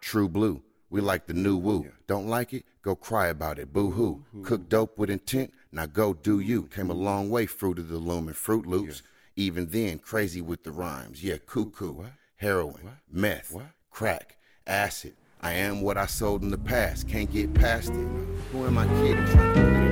True Blue. We like the new woo. Don't like it? Go cry about it. Boo hoo. Cook dope with intent. Now go do you. Came a long way, Fruit of the Loom and Fruit Loops. Even then, crazy with the rhymes. Yeah, cuckoo. Heroin. Meth. Crack. Acid. I am what I sold in the past. Can't get past it. Who am I kidding?